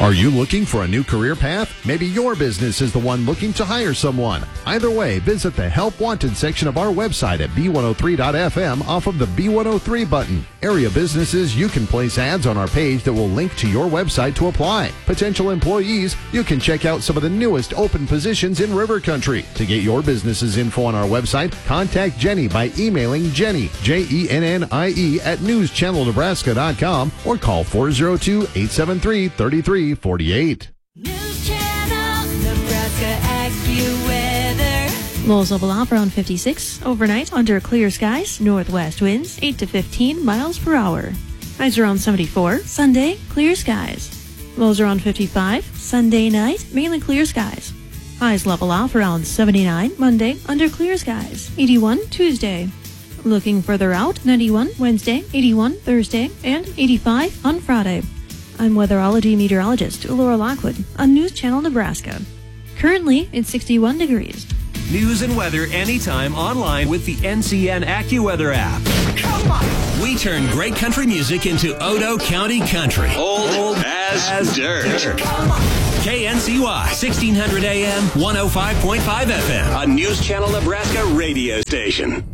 Are you looking for a new career path? Maybe your business is the one looking to hire someone. Either way, visit the Help Wanted section of our website at B103.fm off of the B103 button. Area businesses, you can place ads on our page that will link to your website to apply. Potential employees, you can check out some of the newest open positions in River Country. To get your business's info on our website, contact Jenny by emailing Jenny, Jennie, at newschannelnebraska.com or call 402-873-3348. News Channel Nebraska AccuWeather. Lows level off around 56. Overnight under clear skies. Northwest winds 8 to 15 miles per hour. Highs around 74. Sunday, clear skies. Lows around 55. Sunday night, mainly clear skies. Highs level off around 79. Monday, under clear skies. 81 Tuesday. Looking further out, 91 Wednesday, 81 Thursday, and 85 on Friday. I'm weatherology meteorologist Laura Lockwood on News Channel Nebraska. Currently, it's 61 degrees. News and weather anytime online with the NCN AccuWeather app. Come on! We turn great country music into Odo County country. Old as dirt. Come on! KNCY, 1600 AM, 105.5 FM. A News Channel Nebraska radio station.